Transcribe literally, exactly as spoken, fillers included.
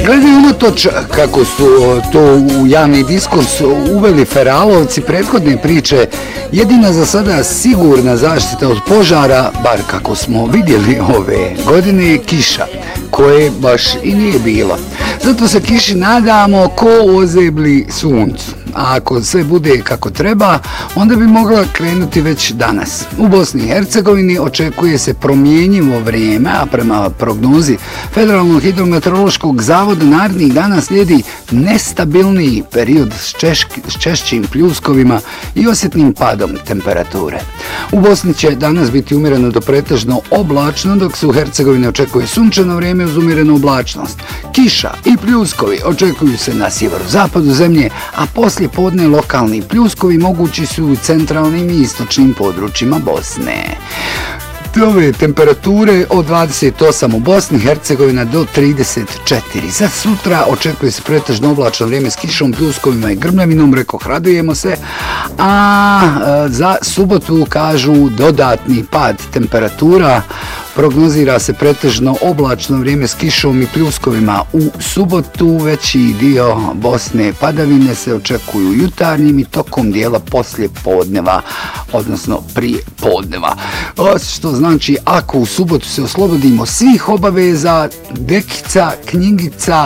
Gledaju unatoč kako su to u javni diskurs uveli Feralovci prethodne priče, jedina za sada sigurna zaštita od požara, bar kako smo vidjeli ove godine, je kiša, koje baš i nije bilo. Zato se kiši nadamo ko ozebli suncu. A ako sve bude kako treba, onda bi mogla krenuti već danas. U Bosni i Hercegovini očekuje se promjenjivo vrijeme, a prema prognozi Federalnog hidrometeorološkog zavoda narednih dana slijedi nestabilniji period s, češki, s češćim pljuskovima i osjetnim padom temperature. U Bosni će danas biti umjereno do pretežno oblačno, dok se u Hercegovini očekuje sunčano vrijeme uz umjerenu oblačnost. Kiša i pljuskovi očekuju se na sjeverozapadu zemlje, a poslije podne lokalni pljuskovi mogući su u centralnim i istočnim područjima Bosne. Ove temperature od dvadeset osam u Bosni, Hercegovina do trideset četiri. Za sutra očekuje se pretežno oblačno vrijeme s kišom, pljuskovima i grmljavinom, rekoh, radujemo se. A za subotu kažu dodatni pad temperatura. Prognozira se pretežno oblačno vrijeme s kišom i pljuskovima u subotu. Veći dio Bosne padavine se očekuju jutarnjim i tokom dijela poslije podneva, odnosno prije podneva. Što znači, ako u subotu se oslobodimo svih obaveza, dekica, knjigica,